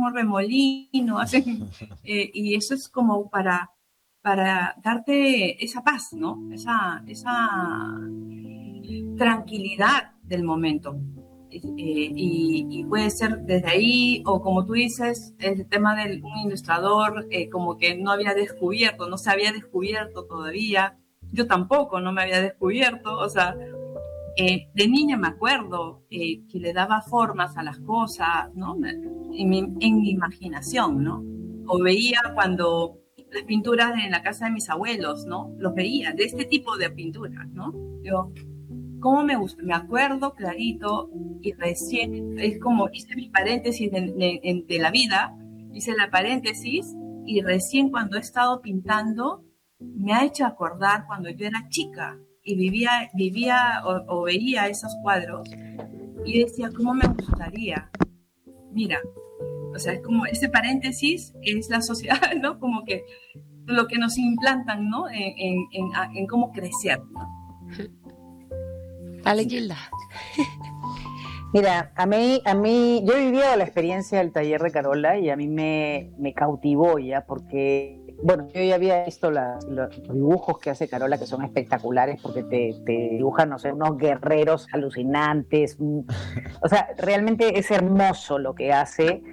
un remolino, hacen, y eso es como para darte esa paz, ¿no? Esa tranquilidad del momento. Y puede ser desde ahí, o como tú dices, el tema de un ilustrador, como que no había descubierto, no se había descubierto todavía. Yo tampoco, no me había descubierto, o sea, de niña me acuerdo que le daba formas a las cosas, ¿no? En mi imaginación, ¿no? O veía cuando las pinturas en la casa de mis abuelos, ¿no? Los veía, de este tipo de pinturas, ¿no? Yo, ¿cómo me gusta? Me acuerdo clarito y recién, es como hice mi paréntesis de la vida, hice la paréntesis y recién cuando he estado pintando me ha hecho acordar cuando yo era chica y vivía o veía esos cuadros y decía, ¿cómo me gustaría? Mira, o sea, es como ese paréntesis es la sociedad, ¿no? Como que lo que nos implantan, ¿no? En cómo crecer, ¿no? Vale, Gilda. Mira, yo he vivido la experiencia del taller de Carola y a mí me cautivó ya, porque, bueno, yo ya había visto los dibujos que hace Carola, que son espectaculares, porque te dibujan, no sé, unos guerreros alucinantes, o sea, realmente es hermoso lo que hace,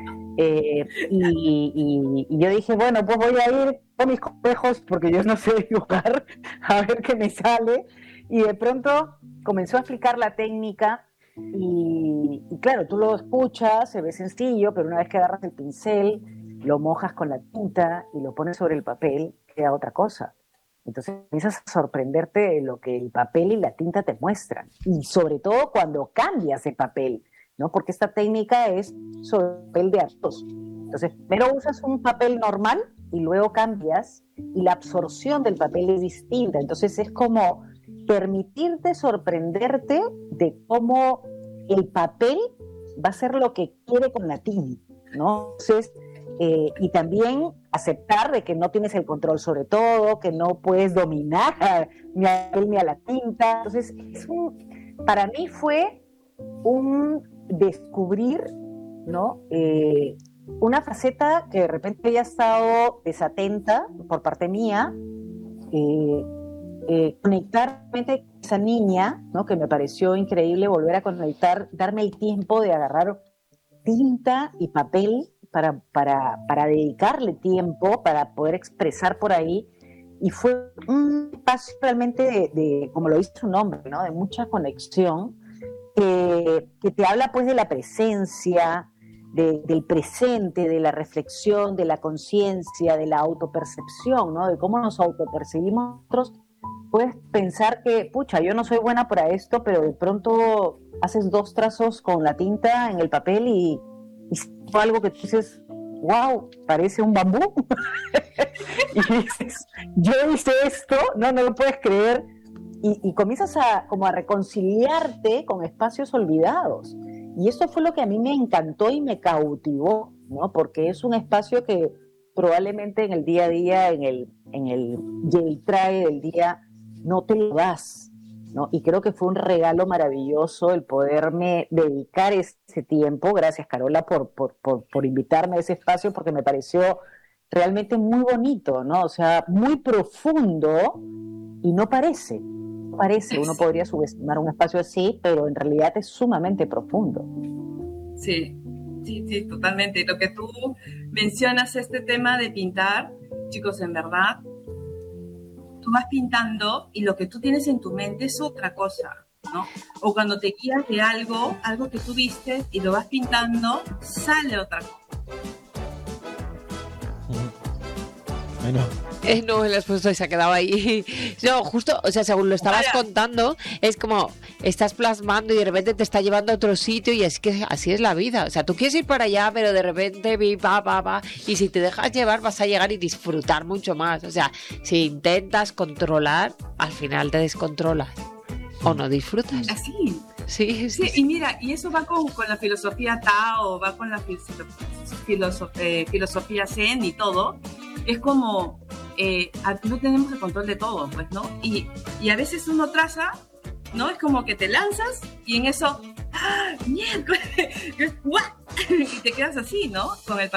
y yo dije, bueno, pues voy a ir con mis consejos, porque yo no sé dibujar, a ver qué me sale, y de pronto comenzó a explicar la técnica. Y claro, tú lo escuchas, se ve sencillo, pero una vez que agarras el pincel, lo mojas con la tinta y lo pones sobre el papel, queda otra cosa. Entonces empiezas a sorprenderte de lo que el papel y la tinta te muestran. Y sobre todo cuando cambias el papel, ¿no? Porque esta técnica es sobre papel de arroz. Entonces, primero usas un papel normal y luego cambias y la absorción del papel es distinta. Entonces es como permitirte sorprenderte de cómo el papel va a ser lo que quiere con la tinta, ¿no? Entonces, y también aceptar de que no tienes el control sobre todo, que no puedes dominar ni a él ni a la tinta. Entonces, para mí fue un descubrir, ¿no? Una faceta que de repente había estado desatenta por parte mía, conectar con esa niña, ¿no? Que me pareció increíble volver a conectar, darme el tiempo de agarrar tinta y papel para dedicarle tiempo, para poder expresar por ahí. Y fue un espacio realmente como lo dice su nombre, ¿no? De mucha conexión, que te habla pues de la presencia, del presente, de la reflexión, de la conciencia, de la autopercepción, ¿no? De cómo nos autopercibimos nosotros. Puedes pensar que, pucha, yo no soy buena para esto, pero de pronto haces 2 trazos con la tinta en el papel y fue algo que tú dices, wow, parece un bambú. Y dices, yo hice esto, no lo puedes creer. Y comienzas como a reconciliarte con espacios olvidados. Y eso fue lo que a mí me encantó y me cautivó, ¿no? Porque es un espacio que probablemente en el día a día, en el trae del día, no te lo das, ¿no? Y creo que fue un regalo maravilloso el poderme dedicar ese tiempo. Gracias, Carola, por invitarme a ese espacio, porque me pareció realmente muy bonito, ¿no? O sea, muy profundo y no parece. Uno podría subestimar un espacio así, pero en realidad es sumamente profundo. Sí, sí, totalmente. Lo que tú mencionas, este tema de pintar, chicos, en verdad, tú vas pintando y lo que tú tienes en tu mente es otra cosa, ¿no? O cuando te guías de algo que tú viste y lo vas pintando, sale otra cosa. Bueno. No, el esposo se ha quedado ahí. No, justo, o sea, según lo estabas contando, es como estás plasmando y de repente te está llevando a otro sitio y es que así es la vida. O sea, tú quieres ir para allá, pero de repente va. Y si te dejas llevar, vas a llegar y disfrutar mucho más. O sea, si intentas controlar, al final te descontrolas. O no disfrutas. Así. Sí. Y mira, y eso va con la filosofía Tao, va con la filosofía Zen y todo. Es como no tenemos el control de todo, pues, ¿no? Y a veces uno traza, ¿no? Es como que te lanzas y en eso, ¡ah, mierda! Y te quedas así, ¿no? Con el